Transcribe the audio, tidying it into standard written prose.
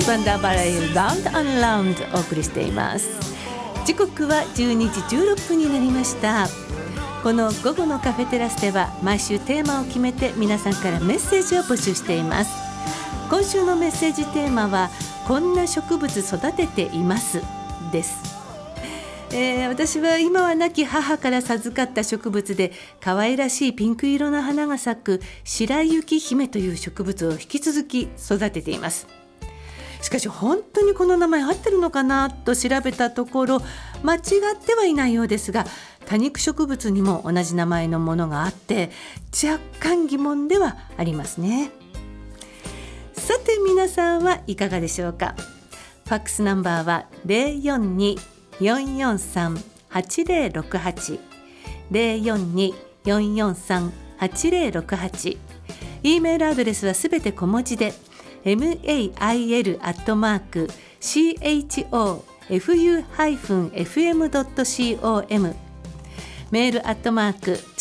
ワンダーバレーラウンドアンラウンドお送りしています。時刻は12時16分になりました。この午後のカフェテラスでは毎週テーマを決めて皆さんからメッセージを募集しています。今週のメッセージテーマはこんな植物育てていますです。私は今は亡き母から授かった植物で可愛らしいピンク色の花が咲く白雪姫という植物を引き続き育てています。しかし本当にこの名前合ってるのかなと調べたところ間違ってはいないようですが、多肉植物にも同じ名前のものがあって若干疑問ではありますね。さて皆さんはいかがでしょうか。ファックスナンバーは 042-443-8068 042-443-8068。 E メールアドレスはすべて小文字でmail@chofu-fm.com メールアットマーク